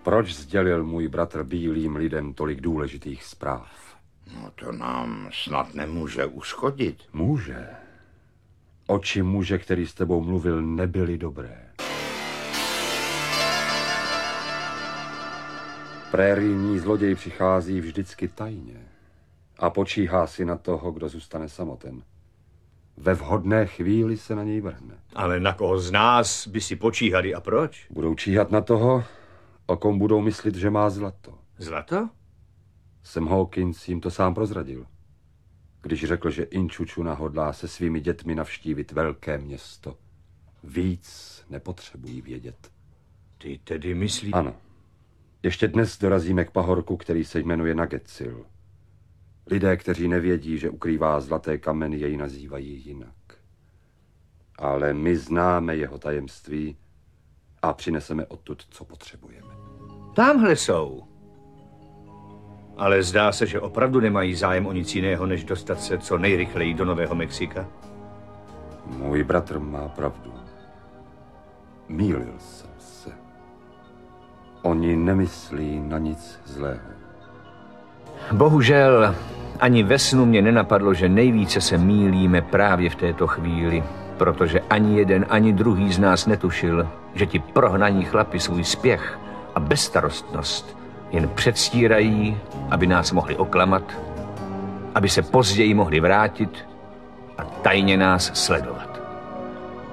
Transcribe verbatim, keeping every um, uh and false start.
Proč sdělil můj bratr bílým lidem tolik důležitých zpráv? No to nám snad nemůže uškodit. Může. Oči muže, který s tebou mluvil, nebyly dobré. Prérijní zloděj přichází vždycky tajně a počíhá si na toho, kdo zůstane samoten. Ve vhodné chvíli se na něj vrhne. Ale na koho z nás by si počíhali a proč? Budou číhat na toho, o kom budou myslit, že má zlato. Zlato? Sam Hawkins jim to sám prozradil, když řekl, že Inčučuna hodlá se svými dětmi navštívit velké město. Víc nepotřebují vědět. Ty tedy myslíš? Ano. Ještě dnes dorazíme k pahorku, který se jmenuje Nagecil. Lidé, kteří nevědí, že ukrývá zlaté kameny, jej nazývají jinak. Ale my známe jeho tajemství a přineseme odtud, co potřebujeme. Tamhle jsou. Ale zdá se, že opravdu nemají zájem o nic jiného, než dostat se co nejrychleji do Nového Mexika. Můj bratr má pravdu. Mýlil jsem se. Oni nemyslí na nic zlého. Bohužel, ani ve snu mě nenapadlo, že nejvíce se mýlíme právě v této chvíli, protože ani jeden, ani druhý z nás netušil, že ti prohnaní chlapi svůj spěch a bezstarostnost jen předstírají, aby nás mohli oklamat, aby se později mohli vrátit a tajně nás sledovat.